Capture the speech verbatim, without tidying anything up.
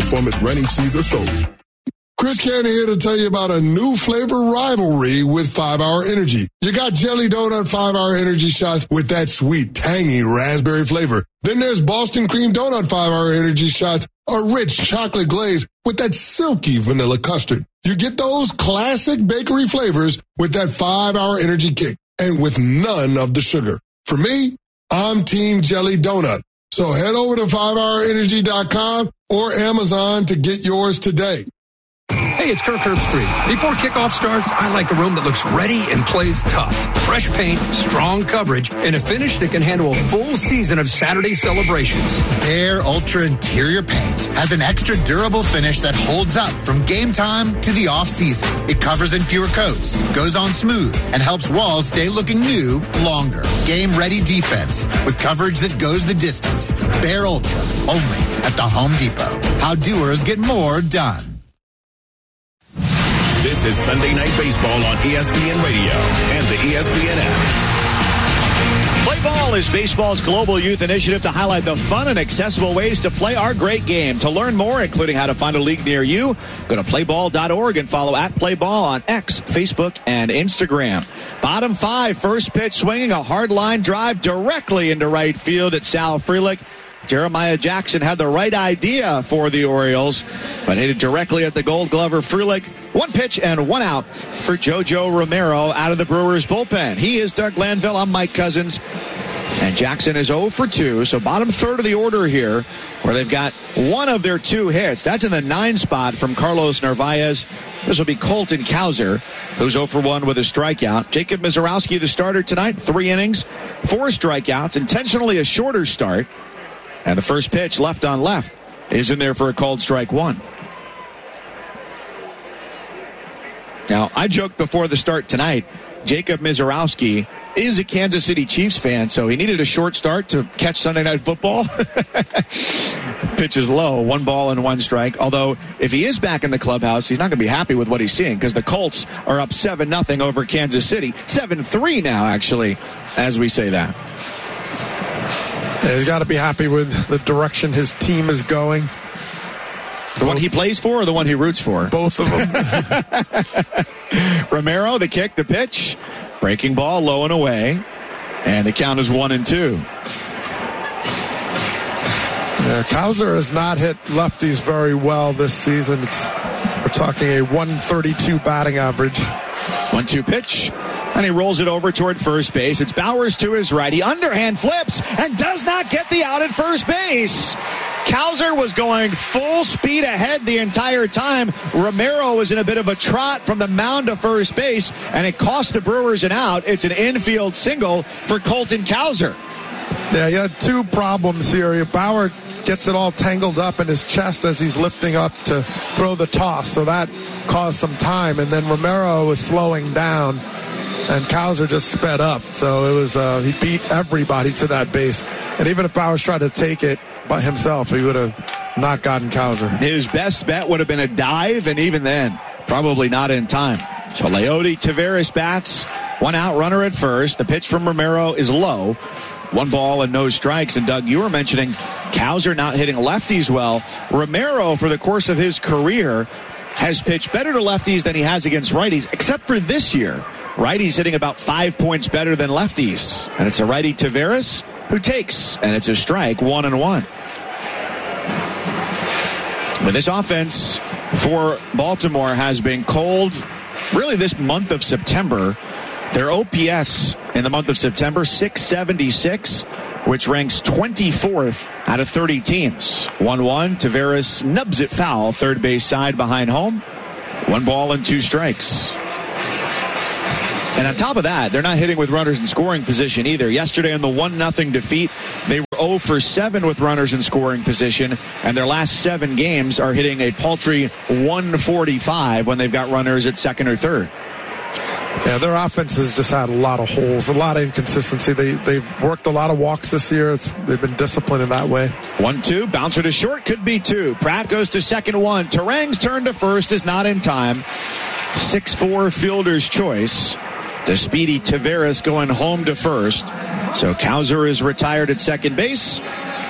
high-performance running cheese or soap. Chris Cannon here to tell you about a new flavor rivalry with five hour Energy. You got Jelly Donut five hour Energy shots with that sweet, tangy raspberry flavor. Then there's Boston Cream Donut five hour Energy shots, a rich chocolate glaze with that silky vanilla custard. You get those classic bakery flavors with that five hour Energy kick and with none of the sugar. For me, I'm Team Jelly Donut. So head over to five hour energy dot com or Amazon to get yours today. Hey, it's Kirk Herbstreit. Before kickoff starts, I like a room that looks ready and plays tough. Fresh paint, strong coverage, and a finish that can handle a full season of Saturday celebrations. Behr Ultra Interior Paint has an extra durable finish that holds up from game time to the off-season. It covers in fewer coats, goes on smooth, and helps walls stay looking new longer. Game-ready defense with coverage that goes the distance. Behr Ultra, only at the Home Depot. How doers get more done. This is Sunday Night Baseball on E S P N Radio and the E S P N app. Play Ball is baseball's global youth initiative to highlight the fun and accessible ways to play our great game. To learn more, including how to find a league near you, go to play ball dot org and follow at Playball on X, Facebook, and Instagram. Bottom five, first pitch swinging a hard line drive directly into right field at Sal Frelick. Jeremiah Jackson had the right idea for the Orioles, but hit it directly at the Gold Glover Frelick. One pitch and one out for JoJo Romero out of the Brewers bullpen. He is Doug Glanville. I'm Mike Cousins. And Jackson is oh for two. So bottom third of the order here, where they've got one of their two hits. That's in the nine spot from Carlos Narvaez. This will be Colton Cowser, who's oh for one with a strikeout. Jacob Mizorowski, the starter tonight, three innings, four strikeouts, intentionally a shorter start. And the first pitch, left on left, is in there for a called strike one. Now, I joked before the start tonight, Jacob Mizorowski is a Kansas City Chiefs fan, so he needed a short start to catch Sunday Night Football. Pitch is low, one ball and one strike. Although, if he is back in the clubhouse, he's not going to be happy with what he's seeing because the Colts are up seven nothing over Kansas City. seven three now, actually, as we say that. Yeah, he's got to be happy with the direction his team is going. The one he plays for or the one he roots for? Both of them. Romero, the kick, the pitch. Breaking ball, low and away. And the count is one and two. Yeah, Cowser has not hit lefties very well this season. It's, we're talking a one thirty-two batting average. one two pitch. And he rolls it over toward first base. It's Bowers to his right. He underhand flips and does not get the out at first base. Cowser was going full speed ahead the entire time. Romero was in a bit of a trot from the mound to first base, and it cost the Brewers an out. It's an infield single for Colton Cowser. Yeah, he had two problems here. Bauer gets it all tangled up in his chest as he's lifting up to throw the toss, so that caused some time. And then Romero was slowing down, and Cowser just sped up. So it was uh, he beat everybody to that base. And even if Bowers tried to take it by himself, he would have not gotten Cowser. His best bet would have been a dive, and even then, probably not in time. So Leody Taveras bats, one out, runner at first. The pitch from Romero is low. One ball and no strikes. And Doug, you were mentioning Cowser not hitting lefties well. Romero, for the course of his career, has pitched better to lefties than he has against righties, except for this year. Righties hitting about five points better than lefties. And it's a righty Taveras who takes, and it's a strike, one and one. But this offense for Baltimore has been cold really this month of September. Their O P S in the month of September, six seventy-six, which ranks twenty-fourth out of thirty teams. one one, Taveras nubs it foul, third base side behind home. One ball and two strikes. And on top of that, they're not hitting with runners in scoring position either. Yesterday in the one nothing defeat, they were oh for seven with runners in scoring position, and their last seven games are hitting a paltry one forty-five when they've got runners at second or third. Yeah, their offense has just had a lot of holes, a lot of inconsistency. They, they've worked a lot of walks this year. It's, they've been disciplined in that way. one two, bouncer to short, could be two. Pratt goes to second one. Terang's turn to first is not in time. six four fielder's choice. The speedy Taveras going home to first. So Cowser is retired at second base.